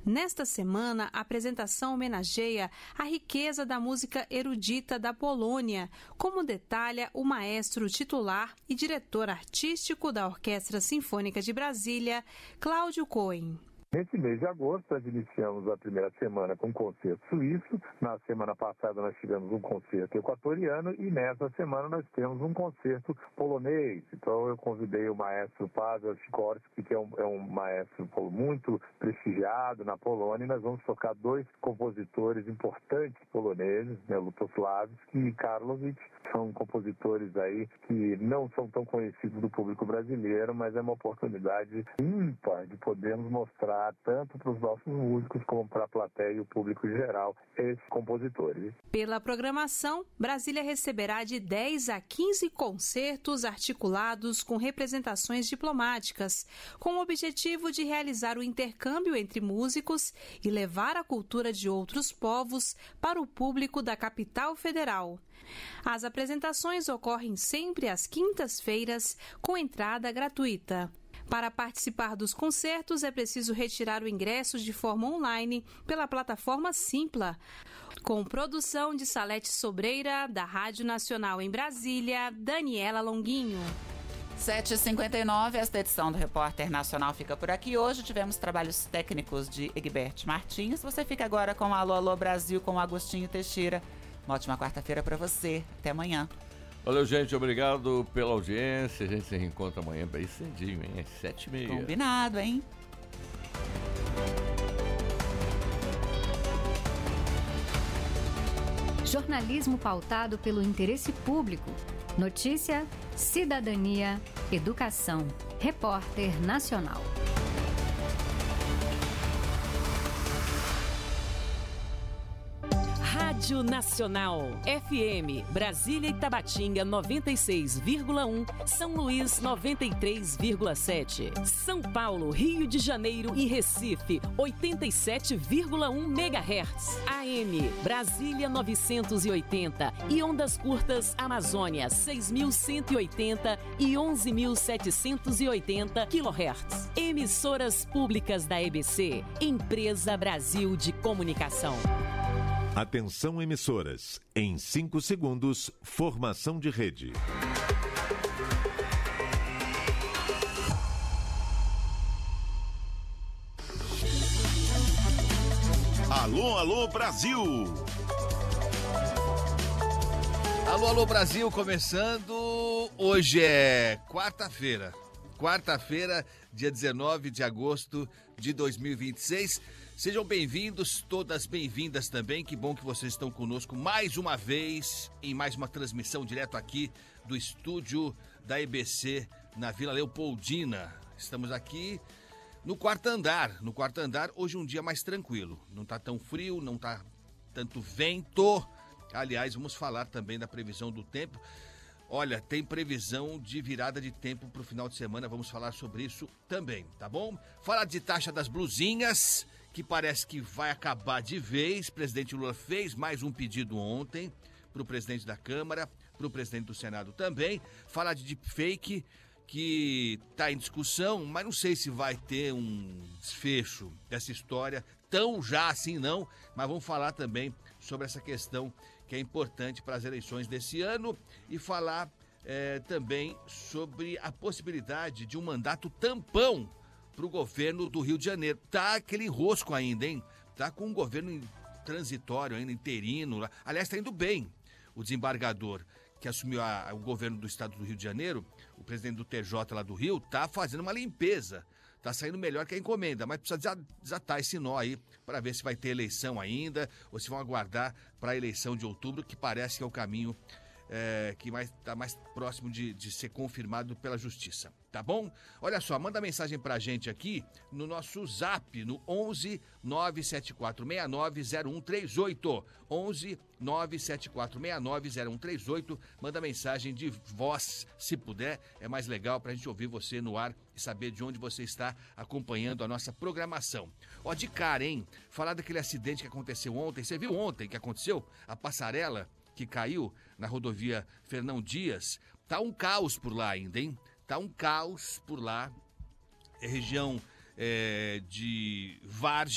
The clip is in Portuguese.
Nesta semana, a apresentação homenageia a riqueza da música erudita da Polônia, como detalha o maestro titular e diretor artístico da Orquestra Sinfônica de Brasília, Cláudio Cohen. Nesse mês de agosto, nós iniciamos a primeira semana com um concerto suíço. Na semana passada, nós tivemos um concerto equatoriano e nessa semana nós temos um concerto polonês. Então, eu convidei o maestro Paweł Sikorski, que é um maestro muito prestigiado na Polônia, e nós vamos tocar dois compositores importantes poloneses, Lutosławski e Karlowicz. São compositores aí que não são tão conhecidos do público brasileiro, mas é uma oportunidade ímpar de podermos mostrar tanto para os nossos músicos como para a plateia e o público em geral, esses compositores. Pela programação, Brasília receberá de 10 a 15 concertos articulados com representações diplomáticas, com o objetivo de realizar o intercâmbio entre músicos e levar a cultura de outros povos para o público da capital federal. As apresentações ocorrem sempre às quintas-feiras, com entrada gratuita. Para participar dos concertos, é preciso retirar o ingresso de forma online pela plataforma Simpla, com produção de Salete Sobreira, da Rádio Nacional em Brasília, Daniela Longuinho. 7h59, esta edição do Repórter Nacional fica por aqui. Hoje tivemos trabalhos técnicos de Egbert Martins. Você fica agora com Alô, Alô Brasil, com Agostinho Teixeira. Uma ótima quarta-feira para você. Até amanhã. Valeu, gente. Obrigado pela audiência. A gente se reencontra amanhã bem cedinho, hein? Às 7h30. Combinado, hein? Jornalismo pautado pelo interesse público. Notícia, cidadania, educação. Repórter Nacional. Rádio Nacional, FM, Brasília e Tabatinga 96,1, São Luís 93,7, São Paulo, Rio de Janeiro e Recife 87,1 MHz, AM, Brasília 980 e ondas curtas Amazônia 6.180 e 11.780 kHz. Emissoras públicas da EBC, Empresa Brasil de Comunicação. Atenção emissoras, em 5 segundos, formação de rede. Alô, alô Brasil! Alô, alô Brasil, começando, hoje é quarta-feira, dia 19 de agosto de 2026. Sejam bem-vindos, todas bem-vindas também. Que bom que vocês estão conosco mais uma vez em mais uma transmissão direto aqui do estúdio da EBC na Vila Leopoldina. Estamos aqui no quarto andar. Hoje um dia mais tranquilo. Não está tão frio, não está tanto vento. Aliás, vamos falar também da previsão do tempo. Olha, tem previsão de virada de tempo para o final de semana, vamos falar sobre isso também, tá bom? Falar de taxa das blusinhas, que parece que vai acabar de vez. O presidente Lula fez mais um pedido ontem para o presidente da Câmara, para o presidente do Senado também. Falar de deepfake, que está em discussão, mas não sei se vai ter um desfecho dessa história, tão já assim não, mas vamos falar também sobre essa questão que é importante para as eleições desse ano e falar também sobre a possibilidade de um mandato tampão para o governo do Rio de Janeiro. Tá aquele enrosco ainda, hein? Tá com um governo transitório ainda, interino. Aliás, está indo bem o desembargador que assumiu o governo do estado do Rio de Janeiro, o presidente do TJ lá do Rio, está fazendo uma limpeza. Está saindo melhor que a encomenda, mas precisa desatar esse nó aí para ver se vai ter eleição ainda ou se vão aguardar para a eleição de outubro, que parece que é o caminho que está mais próximo de ser confirmado pela Justiça. Tá bom? Olha só, manda mensagem pra gente aqui no nosso zap, no 11 97469 0138. 11 97469 0138. Manda mensagem de voz, se puder. É mais legal pra gente ouvir você no ar e saber de onde você está acompanhando a nossa programação. Ó, de cara, hein? Falar daquele acidente que aconteceu ontem. Você viu ontem que aconteceu? A passarela que caiu na rodovia Fernão Dias. Tá um caos por lá ainda, hein? Tá um caos por lá. É região de Vargem.